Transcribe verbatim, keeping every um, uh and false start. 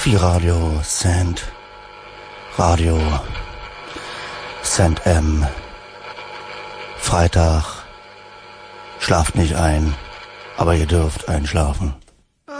Viel Radio, Sand, Radio, Sand M. Freitag, schlaft nicht ein, aber ihr dürft einschlafen.